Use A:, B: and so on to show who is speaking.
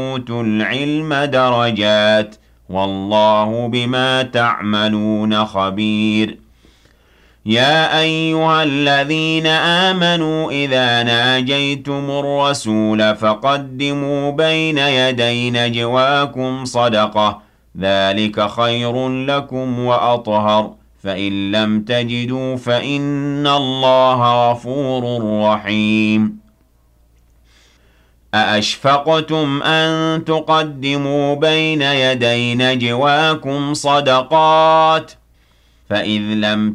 A: أُوتُوا الْعِلْمَ دَرَجَاتٍ وَاللَّهُ بِمَا تَعْمَلُونَ خَبِيرٌ يَا أَيُّهَا الَّذِينَ آمَنُوا إِذَا نَاجَيْتُمُ الرَّسُولَ فَقَدِّمُوا بَيْنَ يَدَيْ نَجْوَاكُمْ صَدَقَةً ۚ ذَٰلِكَ خَيْرٌ لَّكُمْ وَأَطْهَرُ ۚ فَإِن لَّمْ تَجِدُوا فَإِنَّ اللَّهَ غَفُورٌ رَّحِيمٌ أَأَشْفَقْتُمْ أَن تُقَدِّمُوا بَيْنَ يَدَيْ نَجْوَاكُمْ صَدَقَاتٍ ۚ فَإِذْ لَمْ